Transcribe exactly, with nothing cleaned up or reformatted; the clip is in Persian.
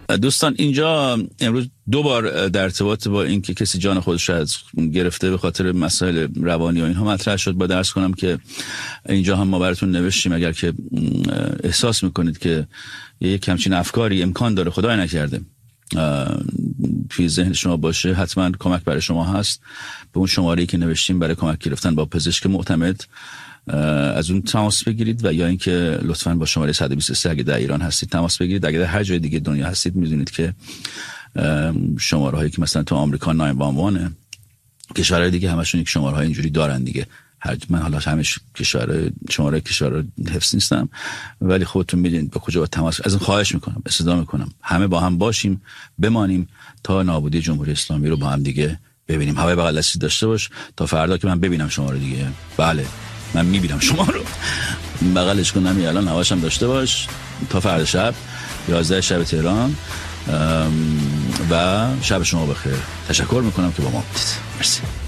دوستان اینجا امروز دو بار در ارتباط با اینکه کسی جان خودش از گرفته به خاطر مسائل روانی و اینها مطرح شد، با درس کنم که اینجا هم ما براتون نوشتیم اگر که احساس میکنید که یک همچین افکاری امکان داره، خدای نکرده، توی ذهن شما باشه، حتما کمک برای شما هست. به اون شماره‌ای که نوشتیم برای کمک گرفتن با پزشک معتمد از اون تماس بگیرید، و یا اینکه لطفاً با شماره صد و بیست و سه اگه در ایران هستید تماس بگیرید. اگه در هر جای دیگه دنیا هستید میدونید که شماره هایی که مثلا تو آمریکا نه یک یک کشورهای دیگه همشون یک شماره های اینجوری دارن دیگه. هر من حالا همه کشور شماره کشور حفظ نیستم، ولی خودتون میدونید با کجا با تماس. از این خواهش میکنم، استدعا میکنم همه با هم باشیم، بمانیم تا نابودی جمهوری اسلامی رو با هم دیگه ببینیم. هوای بغل دستی داشته باش تا فردا که من ببینم شما رو دیگه. بله من میبینم شما رو، بغلش کنم. الان هواشم داشته باش تا فردا شب یازده شب تهران، و شب شما بخیر. تشکر میکنم که با ما بودید. مرسی.